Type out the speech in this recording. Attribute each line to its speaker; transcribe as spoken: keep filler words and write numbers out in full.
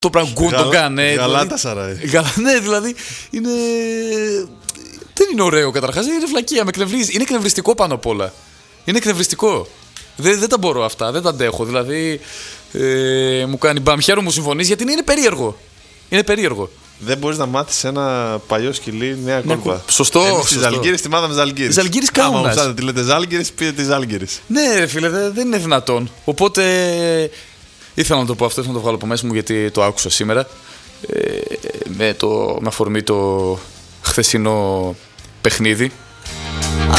Speaker 1: το πράγμα Γκούντογκαν.
Speaker 2: Γαλάτασαράι.
Speaker 1: Ναι, δηλαδή είναι. Δεν είναι ωραίο καταρχάς, είναι φλακία, με εκνευρίζει. Είναι εκνευριστικό πάνω απ' όλα. Είναι εκνευριστικό. Δεν, δεν τα μπορώ αυτά, δεν τα αντέχω. Δηλαδή ε, μου κάνει μπαμ. Χαίρομαι μου συμφωνείς γιατί είναι, είναι περίεργο. Είναι περίεργο.
Speaker 2: Δεν μπορείς να μάθεις ένα παλιό σκυλί νέα κόλπα.
Speaker 1: Σωστό.
Speaker 2: Στη Ζαλγκύρης τη μάθαμε Ζαλγκύρης.
Speaker 1: Ζαλγκύρης Κάουνας.
Speaker 2: Άμα τη λέτε Ζάλγκυρης, πείτε τη Ζάλγκυρης.
Speaker 1: Ναι, ρε φίλε, δεν είναι δυνατόν. Οπότε ήθελα να το πω αυτό, ήθελα να το βγάλω από μέσα μου γιατί το άκουσα σήμερα. Ε, με, το, με αφορμή το χθεσινό παιχνίδι